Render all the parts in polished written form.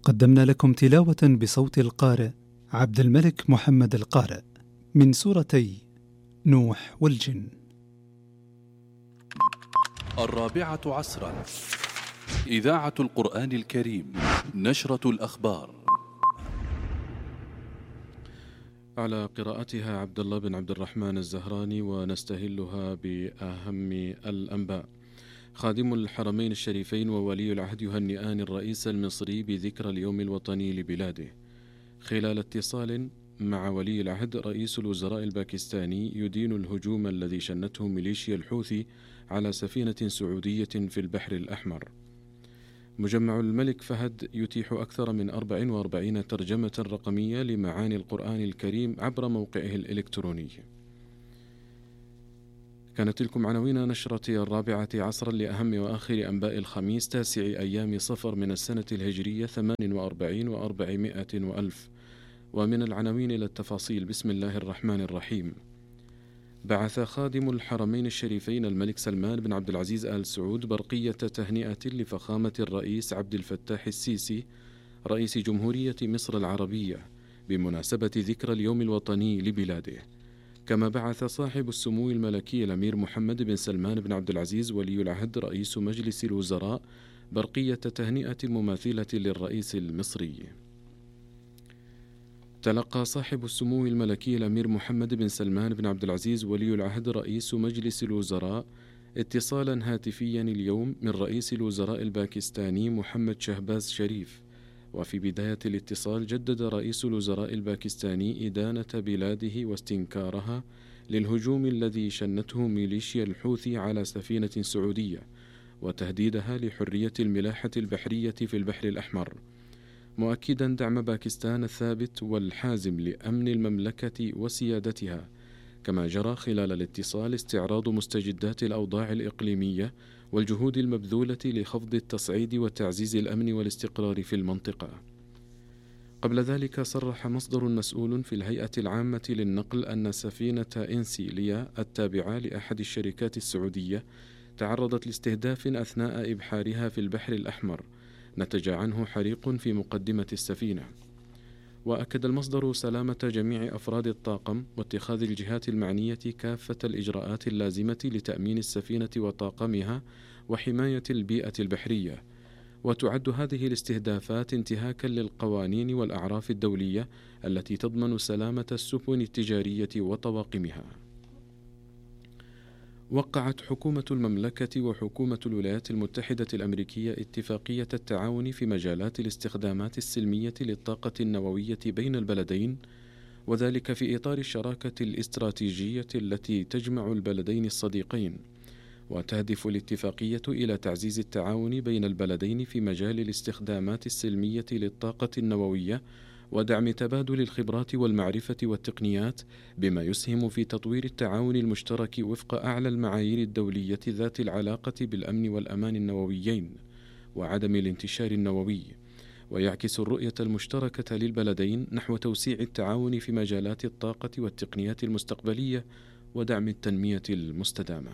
قدمنا لكم تلاوة بصوت القارئ عبد الملك محمد القارئ من سورتي نوح والجن. 4 إذاعة القرآن الكريم، نشرة الأخبار. على قراءتها عبد الله بن عبد الرحمن الزهراني، ونستهلها بأهم الأنباء. خادم الحرمين الشريفين وولي العهد يهنئان الرئيس المصري بذكرى اليوم الوطني لبلاده. خلال اتصال مع ولي العهد، رئيس الوزراء الباكستاني يدين الهجوم الذي شنته ميليشيا الحوثي على سفينة سعودية في البحر الأحمر. مجمع الملك فهد يتيح أكثر من 44 ترجمة رقمية لمعاني القرآن الكريم عبر موقعه الإلكتروني. كانت تلكم عناوين نشرة 14 لأهم وآخر أنباء الخميس 9 أيام صفر من السنة الهجرية 48 و400 وألف. ومن العناوين إلى التفاصيل. بسم الله الرحمن الرحيم. بعث خادم الحرمين الشريفين الملك سلمان بن عبد العزيز آل سعود برقية تهنئة لفخامة الرئيس عبد الفتاح السيسي رئيس جمهورية مصر العربية بمناسبة ذكرى اليوم الوطني لبلاده. كما بعث صاحب السمو الملكي الأمير محمد بن سلمان بن عبد العزيز ولي العهد رئيس مجلس الوزراء برقية تهنئة مماثلة للرئيس المصري. تلقى صاحب السمو الملكي الأمير محمد بن سلمان بن عبد العزيز ولي العهد رئيس مجلس الوزراء اتصالا هاتفيا اليوم من رئيس الوزراء الباكستاني محمد شهباز شريف. وفي بداية الاتصال جدد رئيس الوزراء الباكستاني إدانة بلاده واستنكارها للهجوم الذي شنته ميليشيا الحوثي على سفينة سعودية، وتهديدها لحرية الملاحة البحرية في البحر الأحمر، مؤكدا دعم باكستان الثابت والحازم لأمن المملكة وسيادتها. كما جرى خلال الاتصال استعراض مستجدات الأوضاع الإقليمية والجهود المبذولة لخفض التصعيد وتعزيز الأمن والاستقرار في المنطقة. قبل ذلك صرح مصدر مسؤول في الهيئة العامة للنقل أن سفينة إنسيليا التابعة لأحد الشركات السعودية تعرضت لاستهداف أثناء إبحارها في البحر الأحمر، نتج عنه حريق في مقدمة السفينة. وأكد المصدر سلامة جميع أفراد الطاقم واتخاذ الجهات المعنية كافة الإجراءات اللازمة لتأمين السفينة وطاقمها وحماية البيئة البحرية. وتعد هذه الاستهدافات انتهاكا للقوانين والأعراف الدولية التي تضمن سلامة السفن التجارية وطواقمها. وقعت حكومة المملكة وحكومة الولايات المتحدة الأمريكية اتفاقية التعاون في مجالات الاستخدامات السلمية للطاقة النووية بين البلدين، وذلك في إطار الشراكة الاستراتيجية التي تجمع البلدين الصديقين. وتهدف الاتفاقية إلى تعزيز التعاون بين البلدين في مجال الاستخدامات السلمية للطاقة النووية، ودعم تبادل الخبرات والمعرفة والتقنيات، بما يسهم في تطوير التعاون المشترك وفق أعلى المعايير الدولية ذات العلاقة بالأمن والأمان النوويين وعدم الانتشار النووي. ويعكس الرؤية المشتركة للبلدين نحو توسيع التعاون في مجالات الطاقة والتقنيات المستقبلية ودعم التنمية المستدامة.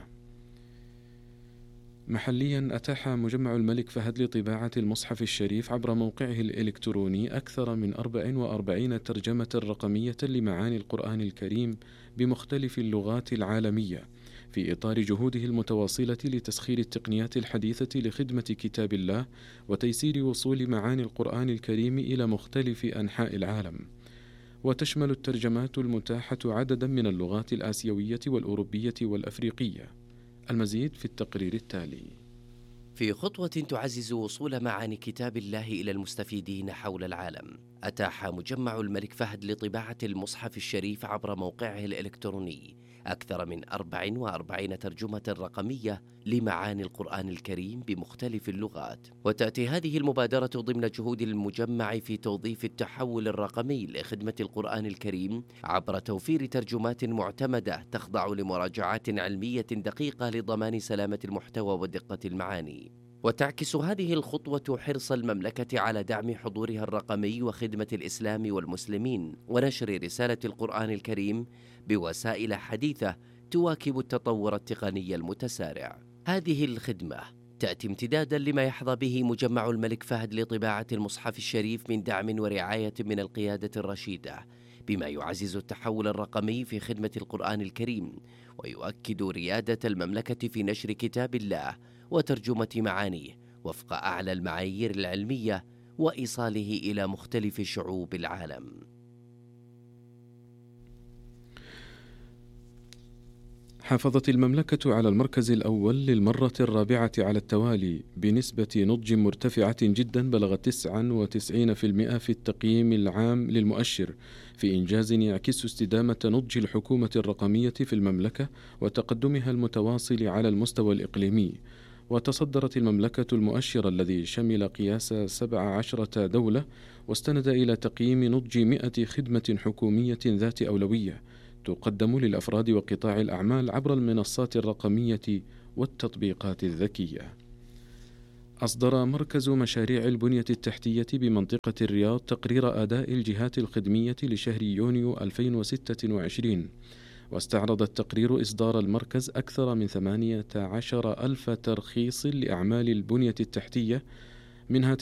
محليا، أتاح مجمع الملك فهد لطباعة المصحف الشريف عبر موقعه الإلكتروني أكثر من 44 ترجمة رقمية لمعاني القرآن الكريم بمختلف اللغات العالمية، في إطار جهوده المتواصلة لتسخير التقنيات الحديثة لخدمة كتاب الله وتيسير وصول معاني القرآن الكريم إلى مختلف أنحاء العالم. وتشمل الترجمات المتاحة عددا من اللغات الآسيوية والأوروبية والأفريقية. المزيد في التقرير التالي. في خطوة تعزز وصول معاني كتاب الله إلى المستفيدين حول العالم، أتاح مجمع الملك فهد لطباعة المصحف الشريف عبر موقعه الإلكتروني أكثر من 44 ترجمة رقمية لمعاني القرآن الكريم بمختلف اللغات. وتأتي هذه المبادرة ضمن جهود المجمع في توظيف التحول الرقمي لخدمة القرآن الكريم عبر توفير ترجمات معتمدة تخضع لمراجعات علمية دقيقة لضمان سلامة المحتوى ودقة المعاني. وتعكس هذه الخطوة حرص المملكة على دعم حضورها الرقمي وخدمة الإسلام والمسلمين ونشر رسالة القرآن الكريم بوسائل حديثة تواكب التطور التقني المتسارع. هذه الخدمة تأتي امتدادا لما يحظى به مجمع الملك فهد لطباعة المصحف الشريف من دعم ورعاية من القيادة الرشيدة، بما يعزز التحول الرقمي في خدمة القرآن الكريم، ويؤكد ريادة المملكة في نشر كتاب الله وترجمة معانيه وفق أعلى المعايير العلمية وإيصاله إلى مختلف شعوب العالم. حافظت المملكة على المركز الأول للمرة الرابعة على التوالي بنسبة نضج مرتفعة جدا بلغت 99% في التقييم العام للمؤشر، في إنجاز يعكس استدامة نضج الحكومة الرقمية في المملكة وتقدمها المتواصل على المستوى الإقليمي. وتصدرت المملكة المؤشر الذي شمل قياس 17 دولة، واستند إلى تقييم نضج 100 خدمة حكومية ذات أولوية تقدم للأفراد وقطاع الأعمال عبر المنصات الرقمية والتطبيقات الذكية. أصدر مركز مشاريع البنية التحتية بمنطقة الرياض تقرير أداء الجهات الخدمية لشهر يونيو 2026، واستعرض التقرير إصدار المركز أكثر من 18,000 ترخيص لأعمال البنية التحتية، منها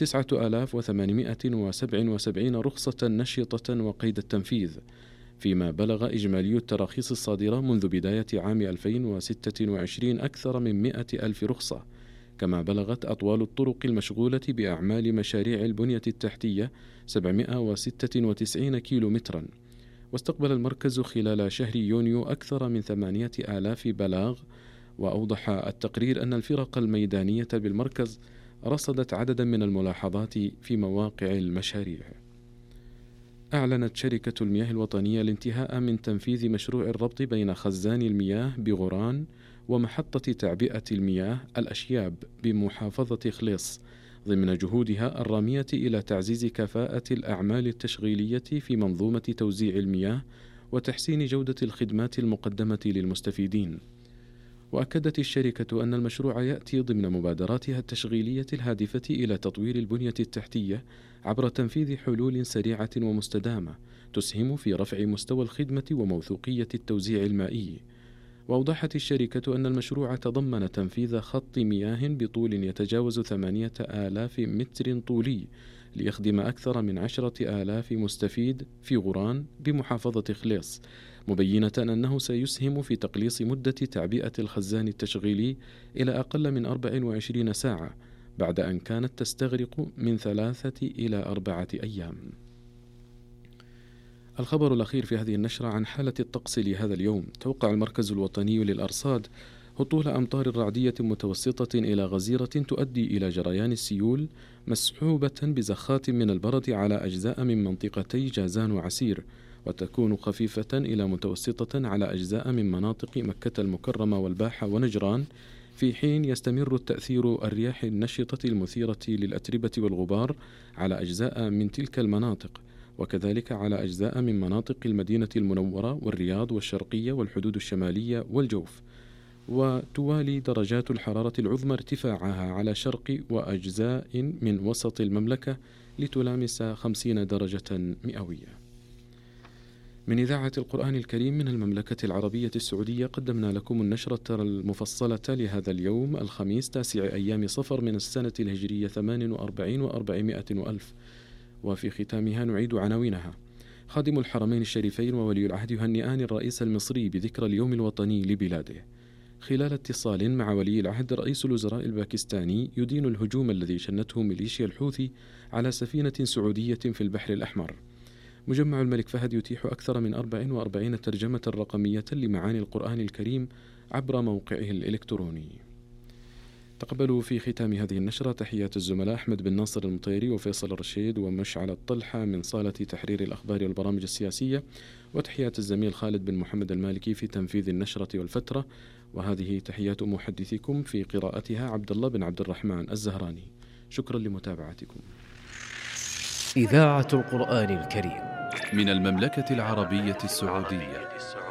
9,877 رخصة نشطة وقيد التنفيذ، فيما بلغ إجمالي التراخيص الصادرة منذ بداية عام 2026 أكثر من 100,000 رخصة. كما بلغت أطوال الطرق المشغولة بأعمال مشاريع البنية التحتية 796 كيلومترا. واستقبل المركز خلال شهر يونيو أكثر من 8,000 بلاغ. وأوضح التقرير أن الفرق الميدانية بالمركز رصدت عددا من الملاحظات في مواقع المشاريع. أعلنت شركة المياه الوطنية الانتهاء من تنفيذ مشروع الربط بين خزان المياه بغوران ومحطة تعبئة المياه الأشياب بمحافظة خليص، ضمن جهودها الرامية إلى تعزيز كفاءة الأعمال التشغيلية في منظومة توزيع المياه وتحسين جودة الخدمات المقدمة للمستفيدين. وأكدت الشركة أن المشروع يأتي ضمن مبادراتها التشغيلية الهادفة إلى تطوير البنية التحتية عبر تنفيذ حلول سريعة ومستدامة تسهم في رفع مستوى الخدمة وموثوقية التوزيع المائي. وأوضحت الشركة أن المشروع تضمن تنفيذ خط مياه بطول يتجاوز 8,000 متر طولي ليخدم أكثر من 10,000 مستفيد في غوران بمحافظة خليص، مبينة أنه سيسهم في تقليص مدة تعبئة الخزان التشغيلي إلى أقل من 24 ساعة، بعد أن كانت تستغرق من 3 إلى 4 أيام. الخبر الأخير في هذه النشرة عن حالة الطقس لهذا اليوم. توقع المركز الوطني للأرصاد هطول أمطار رعدية متوسطة إلى غزيرة تؤدي إلى جريان السيول مسحوبة بزخات من البرد على أجزاء من منطقتي جازان وعسير، وتكون خفيفة إلى متوسطة على أجزاء من مناطق مكة المكرمة والباحة ونجران، في حين يستمر التأثير الرياح النشطة المثيرة للأتربة والغبار على أجزاء من تلك المناطق، وكذلك على أجزاء من مناطق المدينة المنورة والرياض والشرقية والحدود الشمالية والجوف. وتوالي درجات الحرارة العظمى ارتفاعها على شرق وأجزاء من وسط المملكة لتلامس 50 درجة مئوية. من إذاعة القرآن الكريم من المملكة العربية السعودية قدمنا لكم النشرة المفصلة لهذا اليوم الخميس 9 أيام صفر من السنة الهجرية 48 و400 وألف، وفي ختامها نعيد عناوينها. خادم الحرمين الشريفين وولي العهد يهنئان الرئيس المصري بذكرى اليوم الوطني لبلاده. خلال اتصال مع ولي العهد رئيس الوزراء الباكستاني يدين الهجوم الذي شنته ميليشيا الحوثي على سفينة سعودية في البحر الأحمر. مجمع الملك فهد يتيح أكثر من 44 ترجمة رقمية لمعاني القرآن الكريم عبر موقعه الإلكتروني. تقبلوا في ختام هذه النشرة تحيات الزملاء أحمد بن ناصر المطيري وفيصل الرشيد ومشعل الطلحة من صالة تحرير الأخبار والبرامج السياسية، وتحيات الزميل خالد بن محمد المالكي في تنفيذ النشرة والفترة. وهذه تحيات محدثكم في قراءتها عبد الله بن عبد الرحمن الزهراني. شكرا لمتابعتكم. إذاعة القرآن الكريم من المملكة العربية السعودية.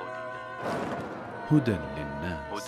هدى للناس.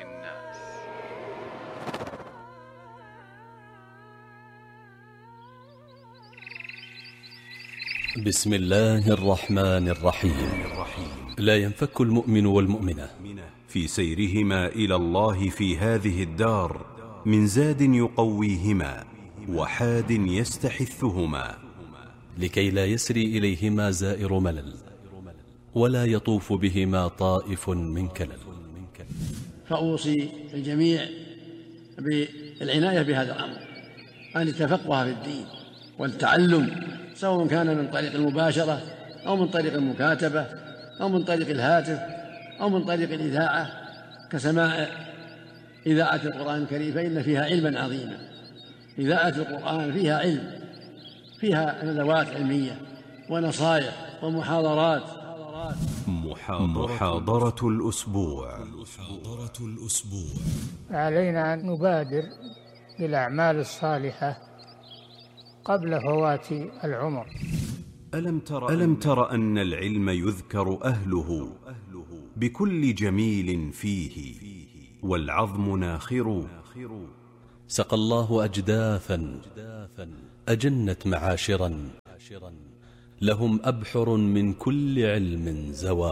بسم الله الرحمن الرحيم. لا ينفك المؤمن والمؤمنة في سيرهما إلى الله في هذه الدار من زاد يقويهما وحاد يستحثهما، لكي لا يسري إليهما زائر ملل، ولا يطوف بهما طائف من كلل. فأوصي الجميع بالعناية بهذا الأمر، أن يتفقه في الدين والتعلم، سواء كان من طريق المباشرة أو من طريق المكاتبة أو من طريق الهاتف أو من طريق الإذاعة، كسماع إذاعة القرآن الكريم، فإن فيها علما عظيما. إذاعة القرآن فيها علم، فيها ندوات علمية ونصائح ومحاضرات. محاضرة الأسبوع. علينا أن نبادر بالأعمال الصالحة قبل فوات العمر. ألم تر أن العلم يذكر أهله بكل جميل فيه، والعظم ناخر. سقى الله أجداثا أجنت معاشرا، لهم أبحر من كل علم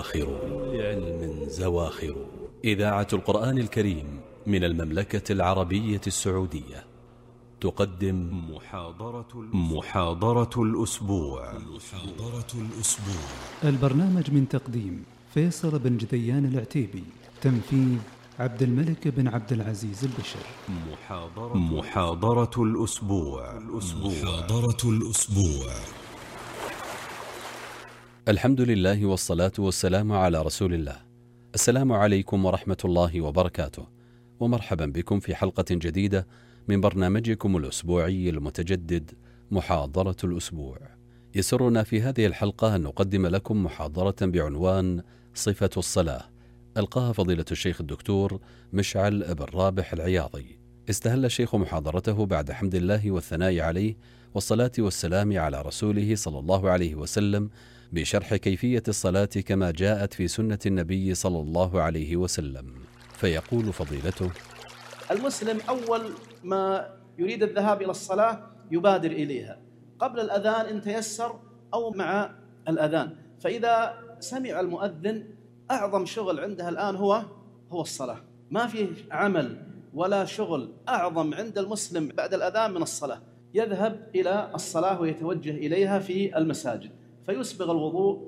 زواخر. إذاعة القرآن الكريم من المملكة العربية السعودية تقدم محاضرة الأسبوع. البرنامج من تقديم فيصل بن جديان العتيبي، تنفيذ عبد الملك بن عبد العزيز البشر. محاضرة الأسبوع. الحمد لله والصلاة والسلام على رسول الله. السلام عليكم ورحمة الله وبركاته، ومرحبا بكم في حلقة جديدة من برنامجكم الأسبوعي المتجدد محاضرة الأسبوع. يسرنا في هذه الحلقة أن نقدم لكم محاضرة بعنوان صفة الصلاة، ألقاها فضيلة الشيخ الدكتور مشعل بن رابح العياضي. استهل الشيخ محاضرته بعد حمد الله والثناء عليه والصلاة والسلام على رسوله صلى الله عليه وسلم بشرح كيفية الصلاة كما جاءت في سنة النبي صلى الله عليه وسلم، فيقول فضيلته: المسلم أول ما يريد الذهاب إلى الصلاة يبادر إليها قبل الأذان إن تيسر أو مع الأذان. فإذا سمع المؤذن أعظم شغل عنده الآن هو الصلاة. ما فيه عمل ولا شغل أعظم عند المسلم بعد الأذان من الصلاة. يذهب إلى الصلاة ويتوجه إليها في المساجد، فيسبغ الوضوء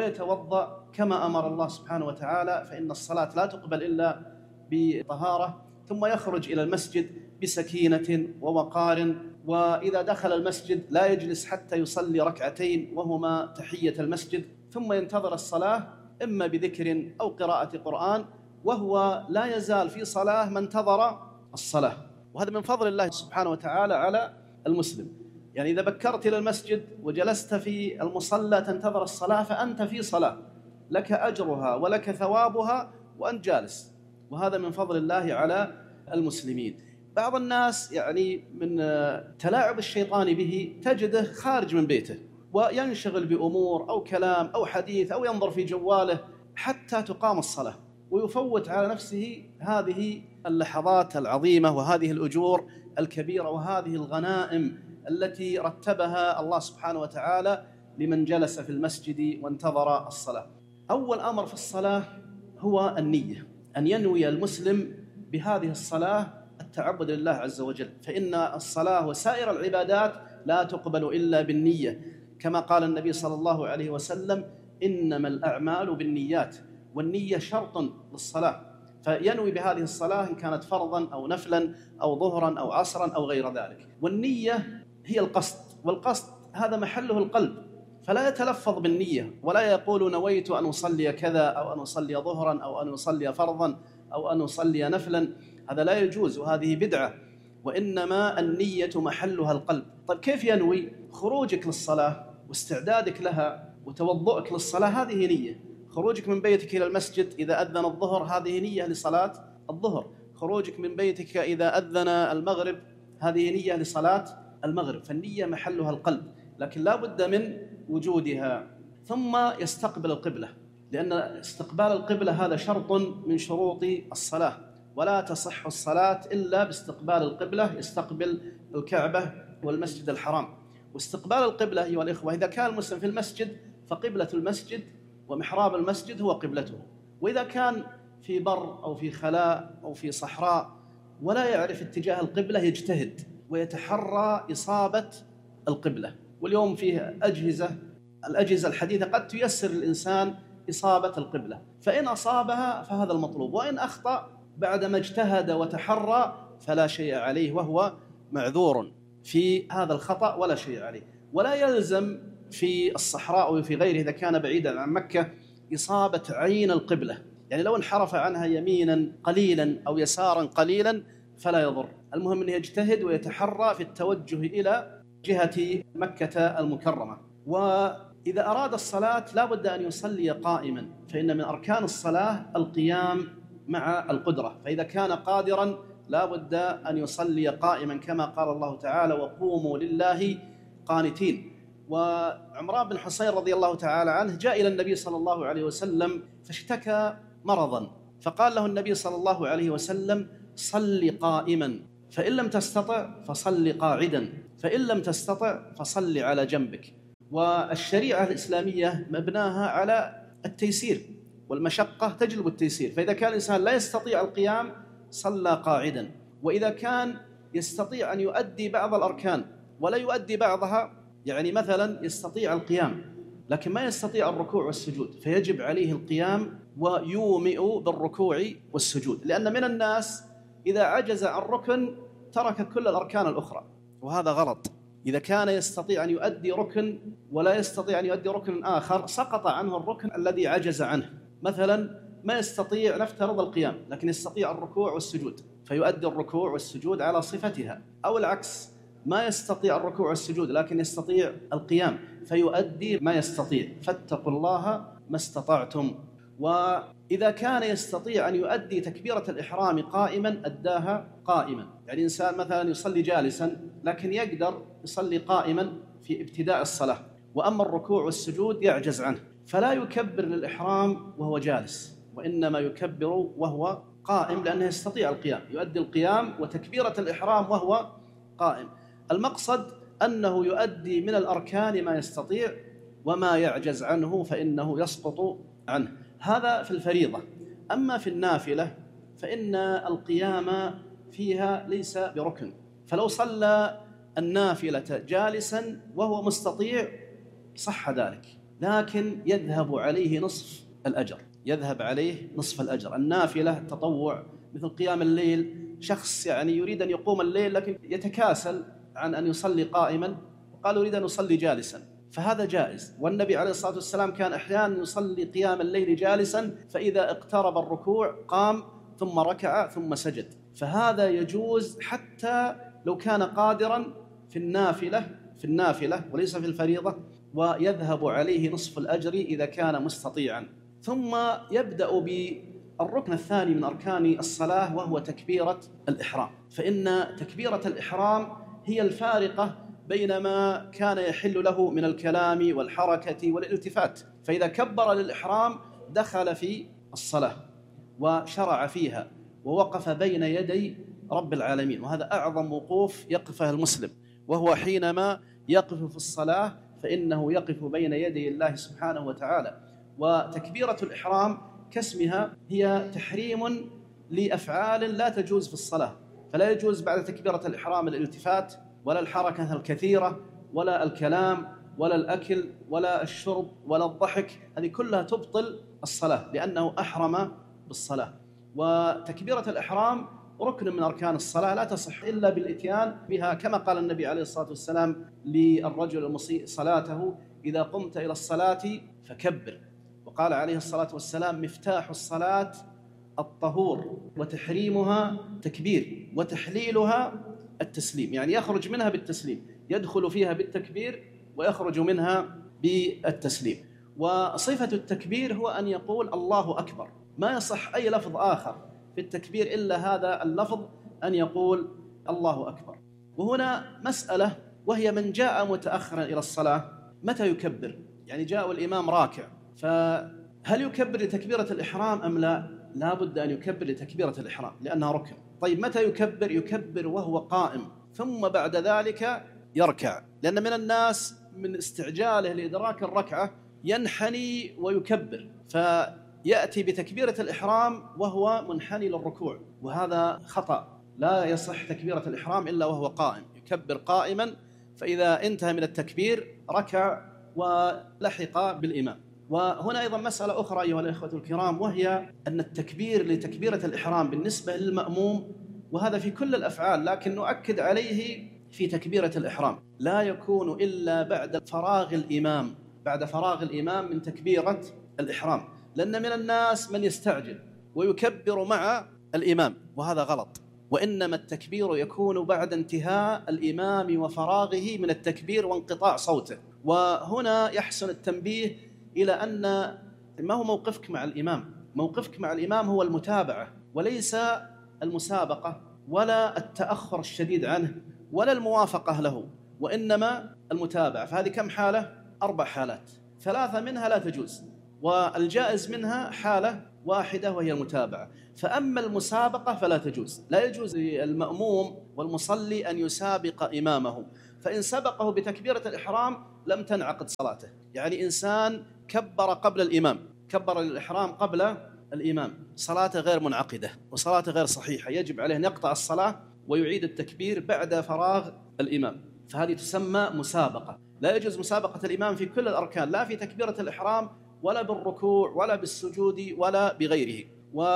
ويتوضأ كما أمر الله سبحانه وتعالى، فإن الصلاة لا تقبل إلا بطهارة، ثم يخرج إلى المسجد بسكينة ووقار. وإذا دخل المسجد لا يجلس حتى يصلي ركعتين وهما تحية المسجد، ثم ينتظر الصلاة إما بذكر أو قراءة قرآن، وهو لا يزال في صلاة ما انتظر الصلاة. وهذا من فضل الله سبحانه وتعالى على المسلم. يعني إذا بكرت إلى المسجد وجلست في المصلى تنتظر الصلاة فأنت في صلاة، لك أجرها ولك ثوابها وأنت جالس، وهذا من فضل الله على المسلمين. بعض الناس يعني من تلاعب الشيطان به تجده خارج من بيته وينشغل بأمور أو كلام أو حديث أو ينظر في جواله حتى تقام الصلاة، ويفوت على نفسه هذه اللحظات العظيمة وهذه الأجور الكبيرة وهذه الغنائم التي رتبها الله سبحانه وتعالى لمن جلس في المسجد وانتظر الصلاة. أول أمر في الصلاة هو النية، أن ينوي المسلم بهذه الصلاة التعبد لله عز وجل، فإن الصلاة وسائر العبادات لا تقبل إلا بالنية، كما قال النبي صلى الله عليه وسلم: إنما الأعمال بالنيات، والنية شرط للصلاة. فينوي بهذه الصلاة إن كانت فرضا أو نفلا أو ظهرا أو عصرا أو غير ذلك. والنية هي القصد، والقصد هذا محله القلب، فلا يتلفظ بالنية ولا يقول نويت أن أصلي كذا أو أن أصلي ظهرا أو أن أصلي فرضا أو أن أصلي نفلا، هذا لا يجوز وهذه بدعة، وإنما النية محلها القلب. طيب كيف ينوي؟ خروجك للصلاة واستعدادك لها وتوضؤك للصلاة هذه نية. خروجك من بيتك إلى المسجد إذا أذن الظهر هذه نية لصلاة الظهر. خروجك من بيتك إذا أذن المغرب هذه نية لصلاة المغرب. فالنية محلها القلب، لكن لا بد من وجودها. ثم يستقبل القبلة، لأن استقبال القبلة هذا شرط من شروط الصلاة، ولا تصح الصلاة إلا باستقبال القبلة، يستقبل الكعبة والمسجد الحرام. واستقبال القبلة أيها الإخوة، إذا كان المسلم في المسجد فقبلة المسجد ومحراب المسجد هو قبلته، وإذا كان في بر أو في خلاء أو في صحراء ولا يعرف اتجاه القبلة يجتهد ويتحرى إصابة القبلة. واليوم فيه الأجهزة الحديثة قد تيسر الإنسان إصابة القبلة، فإن أصابها فهذا المطلوب، وإن أخطأ بعدما اجتهد وتحرى فلا شيء عليه، وهو معذور في هذا الخطأ ولا شيء عليه. ولا يلزم في الصحراء وفي غيره إذا كان بعيدا عن مكة إصابة عين القبلة، يعني لو انحرف عنها يمينا قليلا أو يسارا قليلا فلا يضر، المهم أن يجتهد ويتحرى في التوجه إلى جهة مكة المكرمة. وإذا أراد الصلاة لا بد أن يصلي قائما، فإن من أركان الصلاة القيام مع القدرة، فإذا كان قادرا لا بد أن يصلي قائما كما قال الله تعالى: وقوموا لله قانتين. وعمران بن حصين رضي الله تعالى عنه جاء إلى النبي صلى الله عليه وسلم فاشتكى مرضا، فقال له النبي صلى الله عليه وسلم: صل قائما، فإن لم تستطع فصل قاعدا، فإن لم تستطع فصل على جنبك. والشريعة الإسلامية مبناها على التيسير، والمشقة تجلب التيسير، فإذا كان الإنسان لا يستطيع القيام صلى قاعدا، وإذا كان يستطيع أن يؤدي بعض الأركان ولا يؤدي بعضها، يعني مثلا يستطيع القيام لكن ما يستطيع الركوع والسجود، فيجب عليه القيام ويومئ بالركوع والسجود، لأن من الناس إذا عجز عن ركن ترك كل الأركان الأخرى، وهذا غلط. إذا كان يستطيع أن يؤدي ركن ولا يستطيع أن يؤدي ركن آخر سقط عنه الركن الذي عجز عنه. مثلا ما يستطيع نفترض القيام لكن يستطيع الركوع والسجود، فيؤدي الركوع والسجود على صفتها، أو العكس، ما يستطيع الركوع والسجود لكن يستطيع القيام فيؤدي ما يستطيع، فاتقوا الله ما استطعتم. وإذا كان يستطيع أن يؤدي تكبيرة الإحرام قائما أداها قائما، يعني إنسان مثلا يصلي جالسا لكن يقدر يصلي قائما في ابتداء الصلاة، وأما الركوع والسجود يعجز عنه، فلا يكبر للإحرام وهو جالس، وإنما يكبر وهو قائم، لأنه يستطيع القيام، يؤدي القيام وتكبيرة الإحرام وهو قائم. المقصد أنه يؤدي من الأركان ما يستطيع، وما يعجز عنه فإنه يسقط عنه. هذا في الفريضة. أما في النافلة فإن القيام فيها ليس بركن، فلو صلى النافلة جالسا وهو مستطيع صح ذلك، لكن يذهب عليه نصف الأجر، يذهب عليه نصف الأجر. النافلة التطوع مثل قيام الليل، شخص يعني يريد أن يقوم الليل لكن يتكاسل عن أن يصلي قائما وقال يريد أن يصلي جالسا، فهذا جائز. والنبي عليه الصلاة والسلام كان أحيانا يصلي قيام الليل جالسا، فإذا اقترب الركوع قام ثم ركع ثم سجد، فهذا يجوز حتى لو كان قادرا في النافلة وليس في الفريضة، ويذهب عليه نصف الأجر إذا كان مستطيعا. ثم يبدأ بالركن الثاني من أركان الصلاة وهو تكبيرة الإحرام، فإن تكبيرة الإحرام هي الفارقة بين ما كان يحل له من الكلام والحركة والالتفات، فإذا كبر للإحرام دخل في الصلاة وشرع فيها ووقف بين يدي رب العالمين، وهذا أعظم وقوف يقفه المسلم، وهو حينما يقف في الصلاة فإنه يقف بين يدي الله سبحانه وتعالى. وتكبيرة الإحرام كاسمها هي تحريم لأفعال لا تجوز في الصلاة، فلا يجوز بعد تكبيرة الإحرام الالتفات ولا الحركة الكثيرة ولا الكلام ولا الأكل ولا الشرب ولا الضحك، هذه كلها تبطل الصلاة لأنه أحرم بالصلاة. وتكبيرة الإحرام ركن من أركان الصلاة لا تصح إلا بالإتيان بها، كما قال النبي عليه الصلاة والسلام للرجل المسيء صلاته: إذا قمت إلى الصلاة فكبر. وقال عليه الصلاة والسلام: مفتاح الصلاة الطهور، وتحريمها تكبير، وتحليلها التسليم، يعني يخرج منها بالتسليم، يدخل فيها بالتكبير ويخرج منها بالتسليم. وصفة التكبير هو أن يقول الله أكبر، ما يصح أي لفظ آخر في التكبير إلا هذا اللفظ، أن يقول الله أكبر. وهنا مسألة، وهي من جاء متأخرا إلى الصلاة متى يكبر؟ يعني جاء الإمام راكع، فهل يكبر لتكبيرة الإحرام أم لا؟ لا بد أن يكبر لتكبيرة الإحرام لأنها ركن. طيب متى يكبر؟ يكبر وهو قائم، ثم بعد ذلك يركع، لأن من الناس من استعجاله لإدراك الركعة ينحني ويكبر، فيأتي بتكبيرة الإحرام وهو منحني للركوع، وهذا خطأ، لا يصح تكبيرة الإحرام إلا وهو قائم، يكبر قائما، فإذا انتهى من التكبير ركع ولحق بالإمام. وهنا أيضا مسألة أخرى أيها الإخوة الكرام، وهي أن التكبير لتكبيرة الإحرام بالنسبة للمأموم، وهذا في كل الأفعال لكن نؤكد عليه في تكبيرة الإحرام، لا يكون إلا بعد فراغ الإمام، بعد فراغ الإمام من تكبيرة الإحرام، لأن من الناس من يستعجل ويكبر مع الإمام، وهذا غلط. وإنما التكبير يكون بعد انتهاء الإمام وفراغه من التكبير وانقطاع صوته. وهنا يحسن التنبيه إلى أن ما هو موقفك مع الإمام، موقفك مع الإمام هو المتابعة، وليس المسابقة ولا التأخر الشديد عنه ولا الموافقة له، وإنما المتابعة. فهذه كم حالة؟ 4 حالات، 3 منها لا تجوز، والجائز منها حالة واحدة وهي المتابعة. فأما المسابقة فلا تجوز، لا يجوز للمأموم والمصلي أن يسابق إمامه، فإن سبقه بتكبيرة الإحرام لم تنعقد صلاته. يعني إنسان كبر قبل الإمام، كبر الإحرام قبل الإمام، صلاته غير منعقدة وصلاته غير صحيحة، يجب عليه أن يقطع الصلاة ويعيد التكبير بعد فراغ الإمام. فهذه تسمى مسابقة. لا يجوز مسابقة الإمام في كل الأركان، لا في تكبيرة الإحرام ولا بالركوع ولا بالسجود ولا بغيره.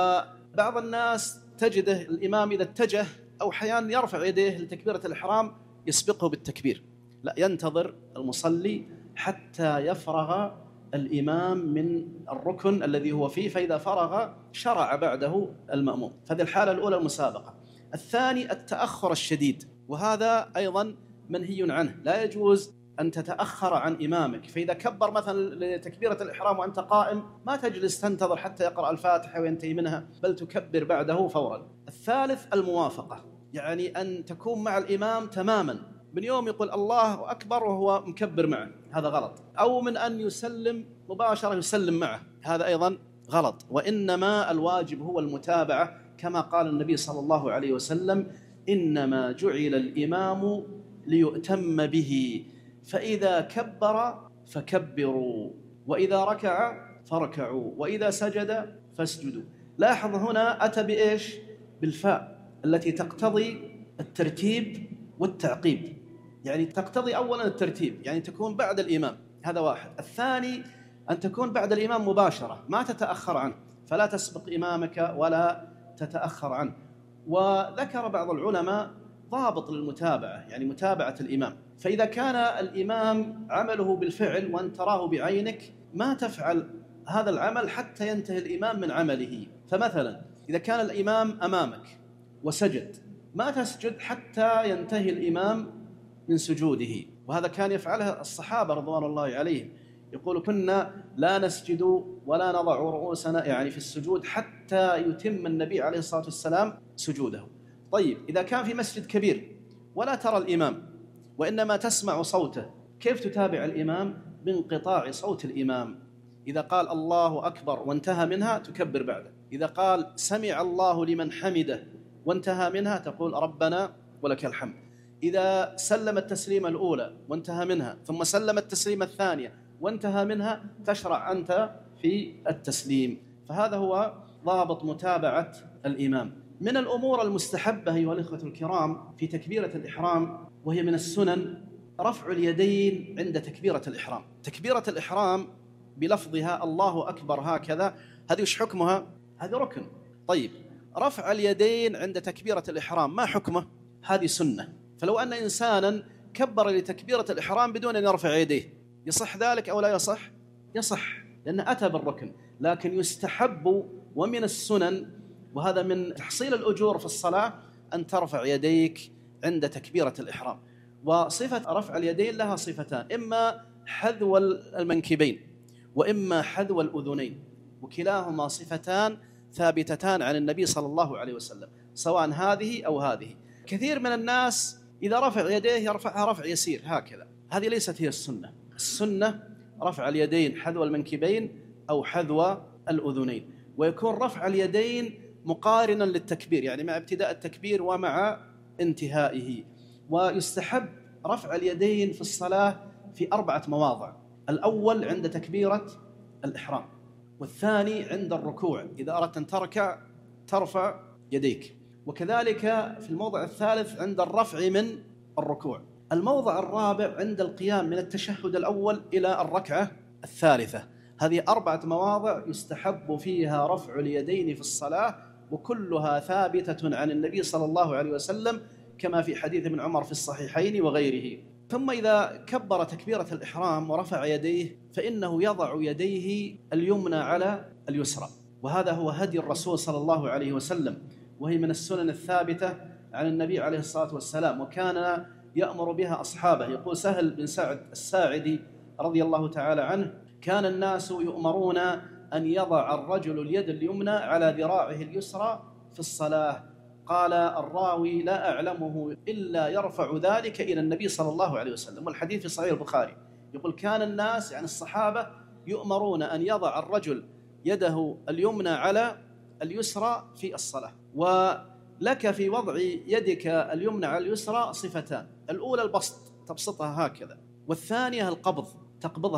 وبعض الناس تجده الإمام إذا اتجه أو أحيانا يرفع يديه لتكبيرة الإحرام يسبقه بالتكبير، لا، ينتظر المصلي حتى يفرغ الإمام من الركن الذي هو فيه، فإذا فرغ شرع بعده المأموم. فهذه الحالة الأولى المسابقة. الثاني التأخر الشديد، وهذا أيضا منهي عنه، لا يجوز أن تتأخر عن إمامك. فإذا كبر مثلا لتكبيرة الإحرام وأنت قائم ما تجلس تنتظر حتى يقرأ الفاتحة وينتهي منها، بل تكبر بعده فورا. الثالث الموافقة، يعني أن تكون مع الإمام تماما، من يوم يقول الله أكبر وهو مكبر معه، هذا غلط، أو من أن يسلم مباشرة يسلم معه، هذا أيضا غلط. وإنما الواجب هو المتابعة، كما قال النبي صلى الله عليه وسلم: إنما جعل الإمام ليؤتم به، فإذا كبر فكبروا، وإذا ركع فاركعوا، وإذا سجد فاسجدوا. لاحظ هنا أتى بإيش؟ بالفاء التي تقتضي الترتيب والتعقيب، يعني تقتضي أولا الترتيب، يعني تكون بعد الإمام، هذا واحد. الثاني أن تكون بعد الإمام مباشرة، ما تتأخر عنه، فلا تسبق إمامك ولا تتأخر عنه. وذكر بعض العلماء ضابط للمتابعة، يعني متابعة الإمام. فإذا كان الإمام عمله بالفعل وأنت تراه بعينك ما تفعل هذا العمل حتى ينتهي الإمام من عمله. فمثلا إذا كان الإمام أمامك وسجد ما تسجد حتى ينتهي الإمام من سجوده، وهذا كان يفعله الصحابة رضوان الله عليهم، يقول: كنا لا نسجد ولا نضع رؤوسنا يعني في السجود حتى يتم النبي عليه الصلاة والسلام سجوده. طيب إذا كان في مسجد كبير ولا ترى الإمام وإنما تسمع صوته، كيف تتابع الإمام؟ بانقطاع صوت الإمام. إذا قال الله أكبر وانتهى منها تكبر بعده، إذا قال سمع الله لمن حمده وانتهى منها تقول ربنا ولك الحمد، إذا سلم التسليمة الأولى وانتهى منها ثم سلم التسليمة الثانية وانتهى منها تشرع أنت في التسليم. فهذا هو ضابط متابعة الإمام. من الأمور المستحبة أيها الأخوة الكرام في تكبيرة الإحرام، وهي من السنن، رفع اليدين عند تكبيرة الإحرام. تكبيرة الإحرام بلفظها الله أكبر هكذا، هذه وش حكمها؟ هذه ركن. طيب رفع اليدين عند تكبيرة الإحرام ما حكمه؟ هذه سنة. فلو أن إنسانا كبر لتكبيرة الإحرام بدون أن يرفع يديه يصح ذلك أو لا يصح؟ يصح، لأن أتى بالركن. لكن يستحب ومن السنن، وهذا من تحصيل الأجور في الصلاة، أن ترفع يديك عند تكبيرة الإحرام. وصفة رفع اليدين لها صفتان: إما حذو المنكبين وإما حذو الأذنين، وكلاهما صفتان ثابتتان عن النبي صلى الله عليه وسلم، سواء هذه أو هذه. كثير من الناس إذا رفع يديه يرفعها رفع يسير هكذا، هذه ليست هي السنة. السنة رفع اليدين حذو المنكبين أو حذو الأذنين، ويكون رفع اليدين مقارنا للتكبير، يعني مع ابتداء التكبير ومع انتهائه. ويستحب رفع اليدين في الصلاة في 4 مواضع: الأول عند تكبيرة الإحرام، والثاني عند الركوع، إذا أردت أن تركع ترفع يديك، وكذلك في الموضع الثالث عند الرفع من الركوع. الموضع الرابع عند القيام من التشهد الأول إلى الركعة الثالثة. هذه 4 مواضع يستحب فيها رفع اليدين في الصلاة، وكلها ثابتة عن النبي صلى الله عليه وسلم كما في حديث ابن عمر في الصحيحين وغيره. ثم إذا كبر تكبيرة الإحرام ورفع يديه فإنه يضع يديه اليمنى على اليسرى، وهذا هو هدي الرسول صلى الله عليه وسلم، وهي من السنن الثابتة عن النبي عليه الصلاة والسلام، وكان يأمر بها أصحابه. يقول سهل بن سعد الساعدي رضي الله تعالى عنه: كان الناس يؤمرون أن يضع الرجل اليد اليمنى على ذراعه اليسرى في الصلاة. قال الراوي: لا أعلمه إلا يرفع ذلك إلى النبي صلى الله عليه وسلم. والحديث في صحيح البخاري يقول كان الناس يعني الصحابة يؤمرون أن يضع الرجل يده اليمنى على اليسرى في الصلاة. ولك في وضع يدك اليمنى على اليسرى صفتان: الأولى البسط، تبسطها هكذا، والثانية القبض، تقبضها